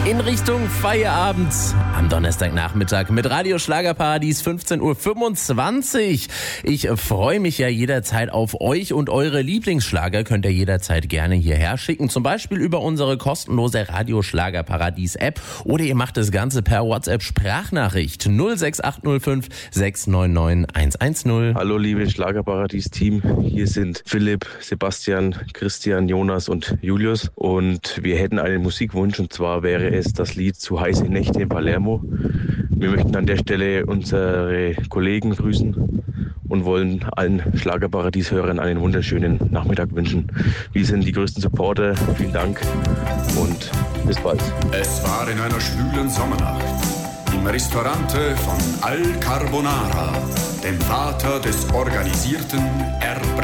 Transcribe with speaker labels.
Speaker 1: In Richtung Feierabend am Donnerstagnachmittag mit Radio Schlagerparadies 15.25 Uhr. Ich freue mich ja jederzeit auf euch und eure Lieblingsschlager könnt ihr jederzeit gerne hierher schicken. Zum Beispiel über unsere kostenlose Radio Schlagerparadies App oder ihr macht das Ganze per WhatsApp Sprachnachricht 06805 699 110.
Speaker 2: Hallo liebe Schlagerparadies-Team, hier sind Philipp, Sebastian, Christian, Jonas und Julius und wir hätten einen Musikwunsch und zwar wäre es das Lied Zu heiße Nächte in Palermo. Wir möchten an der Stelle unsere Kollegen grüßen und wollen allen Schlagerparadies-Hörern einen wunderschönen Nachmittag wünschen. Wir sind die größten Supporter, vielen Dank und bis bald.
Speaker 3: Es war in einer schwülen Sommernacht im Ristorante von Al Carbonara, dem Vater des organisierten Erbrechens.